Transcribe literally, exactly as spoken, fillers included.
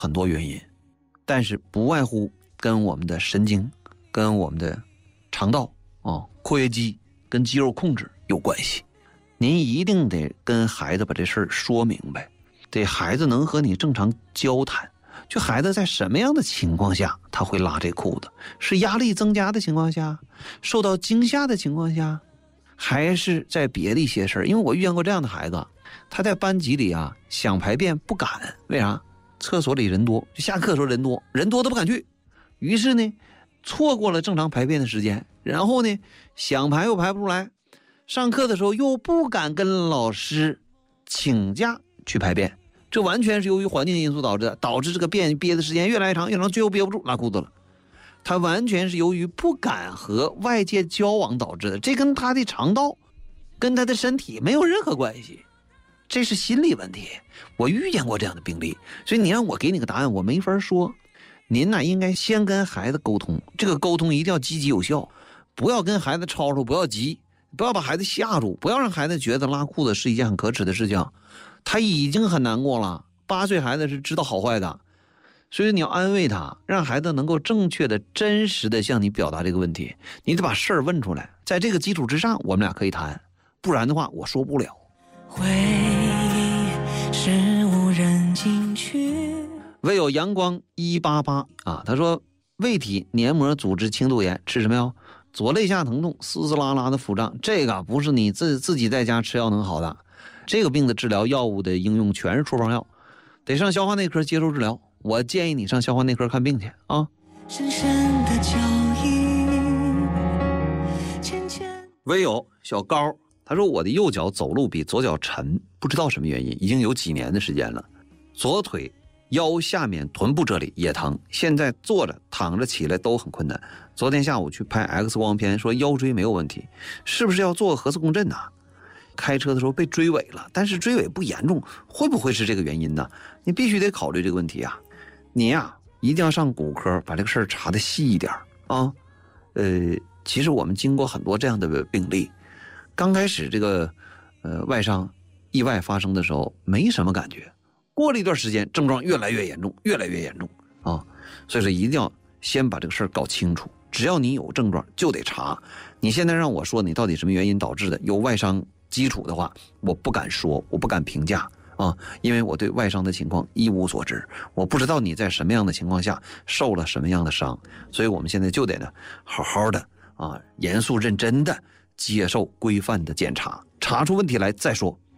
很多原因，但是不外乎跟我们的神经、跟我们的肠道啊、括约肌跟肌肉控制有关系。您一定得跟孩子把这事儿说明白，得孩子能和你正常交谈。就孩子在什么样的情况下他会拉这裤子？是压力增加的情况下，受到惊吓的情况下，还是在别的一些事儿？因为我遇见过这样的孩子，他在班级里啊想排便不敢，为啥？厕所里人多，就下课的时候人多，人多都不敢去，于是呢错过了正常排便的时间，然后呢想排又排不出来，上课的时候又不敢跟老师请假去排便，这完全是由于环境因素导致的，导致这个便憋的时间越来越长，越长最后憋不住拉裤子了。他完全是由于不敢和外界交往导致的，这跟他的肠道跟他的身体没有任何关系，这是心理问题。我遇见过这样的病例，所以你让我给你个答案我没法说。您呢应该先跟孩子沟通，这个沟通一定要积极有效，不要跟孩子吵吵，不要急，不要把孩子吓住，不要让孩子觉得拉裤子是一件很可耻的事情，他已经很难过了，八岁孩子是知道好坏的，所以你要安慰他，让孩子能够正确的真实的向你表达这个问题，你得把事儿问出来，在这个基础之上我们俩可以谈，不然的话我说不了。 回忆是无人进去。 唯有阳光一八八啊，他说胃体黏膜组织轻度炎，吃什么药？左肋下疼痛，丝丝拉拉的腹胀，这个不是你自自己在家吃药能好的，这个病的治疗药物的应用全是处方药，得上消化内科接受治疗。我建议你上消化内科看病去啊。 深深的脚印，浅浅。 唯有小高，他说我的右脚走路比左脚沉，不知道什么原因，已经有几年的时间了，左腿腰下面臀部这里也疼，现在坐着躺着起来都很困难。昨天下午去拍 X 光片，说腰椎没有问题，是不是要做核磁共振呢？开车的时候被追尾了，但是追尾不严重，会不会是这个原因呢？你必须得考虑这个问题啊！你呀、啊，一定要上骨科把这个事儿查得细一点啊。呃，其实我们经过很多这样的病例，刚开始这个呃外伤意外发生的时候没什么感觉。过了一段时间，症状越来越严重，越来越严重啊！所以说一定要先把这个事儿搞清楚。只要你有症状，就得查。你现在让我说你到底什么原因导致的，有外伤基础的话，我不敢说，我不敢评价啊，因为我对外伤的情况一无所知，我不知道你在什么样的情况下受了什么样的伤，所以我们现在就得呢，好好的啊，严肃认真的接受规范的检查，查出问题来再说。